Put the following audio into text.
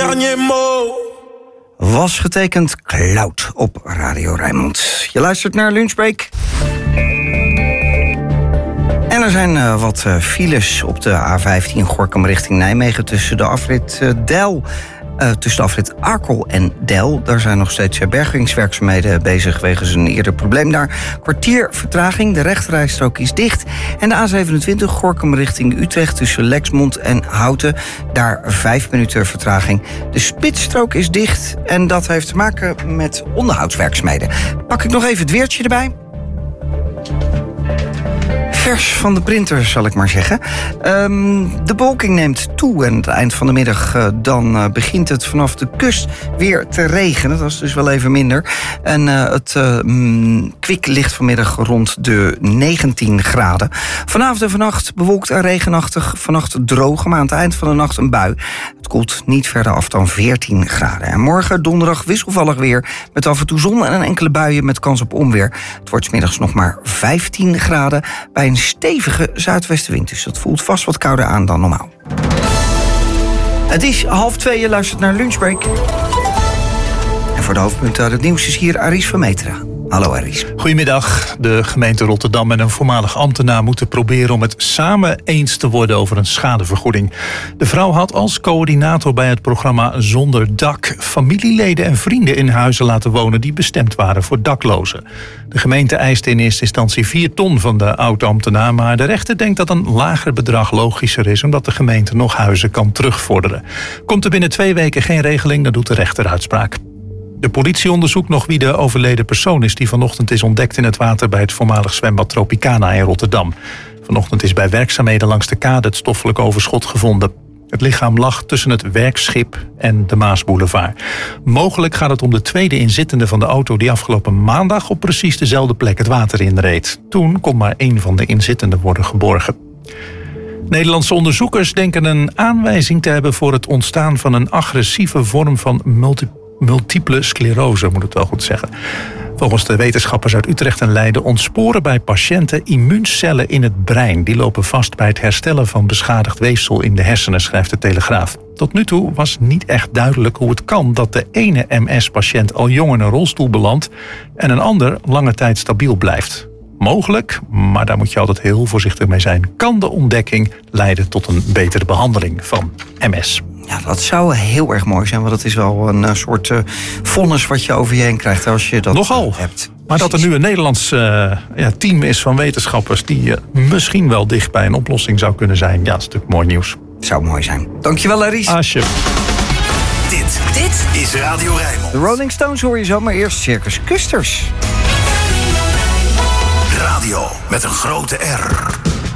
dernier mot was getekend Cloud op Radio Rijnmond. Je luistert naar Lunchbreak. En er zijn wat files op de A15 Gorinchem richting Nijmegen tussen de afrit Del. Tussen de afrit Akel en Del. Daar zijn nog steeds bergingswerkzaamheden bezig wegens een eerder probleem daar. Kwartier vertraging, de rechterrijstrook is dicht. En de A27 Gorinchem richting Utrecht tussen Lexmond en Houten. Daar 5 minuten vertraging. De spitsstrook is dicht en dat heeft te maken met onderhoudswerkzaamheden. Pak ik nog even het weertje erbij. Vers van de printer, zal ik maar zeggen. De bewolking neemt toe en aan het eind van de middag dan begint het vanaf de kust weer te regenen. Dat is dus wel even minder. En het kwik ligt vanmiddag rond de 19 graden. Vanavond en vannacht bewolkt en regenachtig. Vannacht droog, maar aan het eind van de nacht een bui. Het koelt niet verder af dan 14 graden. En morgen donderdag wisselvallig weer met af en toe zon en een enkele buien met kans op onweer. Het wordt 's middags nog maar 15 graden bij een stevige zuidwestenwind. Dus dat voelt vast wat kouder aan dan normaal. Het is 1:30, je luistert naar Lunchbreak. En voor de hoofdpunten uit het nieuws is hier Aris van Metera. Hallo Aris. Goedemiddag. De gemeente Rotterdam en een voormalig ambtenaar moeten proberen om het samen eens te worden over een schadevergoeding. De vrouw had als coördinator bij het programma Zonder Dak familieleden en vrienden in huizen laten wonen die bestemd waren voor daklozen. De gemeente eiste in eerste instantie 4 ton van de oud-ambtenaar, maar de rechter denkt dat een lager bedrag logischer is omdat de gemeente nog huizen kan terugvorderen. Komt er binnen 2 weken geen regeling, dan doet de rechter uitspraak. De politie onderzoekt nog wie de overleden persoon is die vanochtend is ontdekt in het water bij het voormalig zwembad Tropicana in Rotterdam. Vanochtend is bij werkzaamheden langs de kade het stoffelijk overschot gevonden. Het lichaam lag tussen het werkschip en de Maasboulevard. Mogelijk gaat het om de tweede inzittende van de auto die afgelopen maandag op precies dezelfde plek het water inreed. Toen kon maar 1 van de inzittenden worden geborgen. Nederlandse onderzoekers denken een aanwijzing te hebben voor het ontstaan van een agressieve vorm van multiple sclerose, moet het wel goed zeggen. Volgens de wetenschappers uit Utrecht en Leiden ontsporen bij patiënten immuuncellen in het brein. Die lopen vast bij het herstellen van beschadigd weefsel in de hersenen, schrijft de Telegraaf. Tot nu toe was niet echt duidelijk hoe het kan dat de ene MS-patiënt al jong in een rolstoel belandt en een ander lange tijd stabiel blijft. Mogelijk, maar daar moet je altijd heel voorzichtig mee zijn, kan de ontdekking leiden tot een betere behandeling van MS. Ja, dat zou heel erg mooi zijn, want het is wel een soort vonnis wat je over je heen krijgt als je dat nogal hebt. Maar dat er nu een Nederlands team is van wetenschappers die misschien wel dicht bij een oplossing zou kunnen zijn. Ja, dat is natuurlijk mooi nieuws. Zou mooi zijn. Dankjewel, Laries. Dit is Radio Rijnmond. De Rolling Stones hoor je zo, maar eerst Circus Custers. Radio met een grote R.